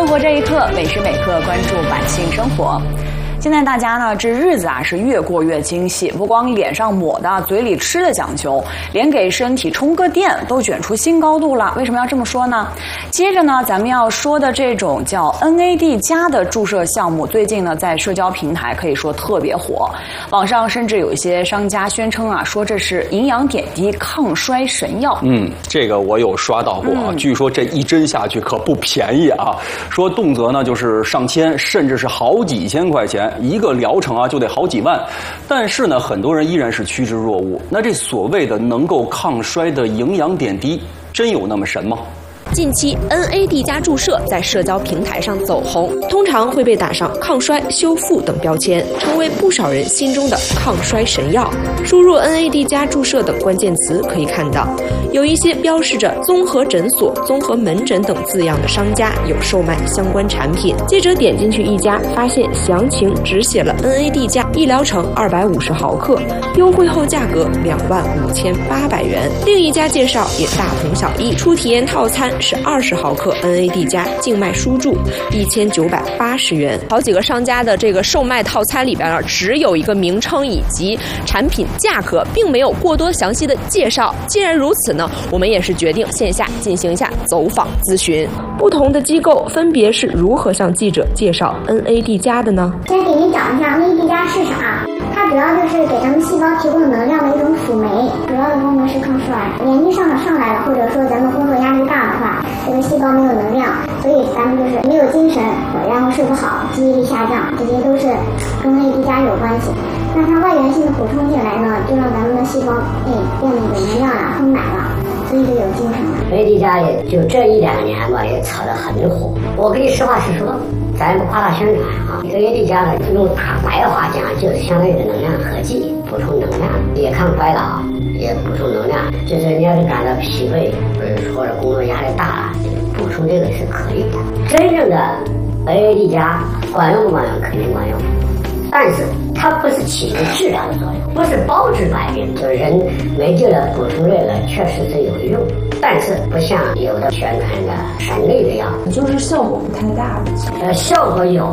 生活这一刻，每时每刻关注百姓生活。现在大家呢，这日子是越过越精细，不光脸上抹的、嘴里吃的讲究，连给身体充个电都卷出新高度了。为什么要这么说呢？接着呢，咱们要说的这种叫 NAD+ 的注射项目，最近呢在社交平台可以说特别火，网上甚至有一些商家宣称说这是营养点滴抗衰神药。 这个我有刷到过据说这一针下去可不便宜啊，说动辄呢就是上千，甚至是好几千块钱。一个疗程就得好几万，但是呢，很多人依然是趋之若鹜。那这所谓的能够抗衰的营养点滴，真有那么神吗？ 近期 NAD+ 注射在社交平台上走红，通常会被打上抗衰、修复等标签，成为不少人心中的抗衰神药。输入 NAD+ 注射等关键词可以看到，有一些标示着综合诊所、综合门诊等字样的商家有售卖相关产品。记者点进去一家，发现详情只写了 NAD+一疗程250毫克，优惠后价格25800元。另一家介绍也大同小异，初体验套餐是20毫克 NAD+ 静脉输注，1980元。好几个商家的这个售卖套餐里边呢，只有一个名称以及产品价格，并没有过多详细的介绍。既然如此呢，我们也是决定线下进行一下走访咨询。不同的机构分别是如何向记者介绍 NAD+ 的呢？ 先给您讲一下 NAD+ 是啥。它主要就是给咱们细胞提供能量的一种辅酶，主要的功能是抗衰。年纪上来了，或者说咱们工作压力大的话，这个细胞没有能量，所以咱们就是没有精神，然后睡不好，记忆力下降，这些都是跟 NAD+ 有关系。那它外源性的补充进来呢，就让咱们的细胞变得有能量了，丰满了，所以就有精神了。 NAD+ 也就这1-2年吧，也炒得很火。我跟你实话实说，咱也不夸大宣传NAD+ 呢，用大白话讲，就是相当于能量合剂，补充能量，也抗衰老，也补充能量。就是你要是感到疲惫，或者工作压力大了，补充这个是可以的。真正的 NAD+ 管用不管用？肯定管用。但是它不是起着治疗的作用，不是包治百病，就是人没劲了补充这个确实是有用，但是不像有的宣传的神类的药， 就是效果不太大的。 效果有。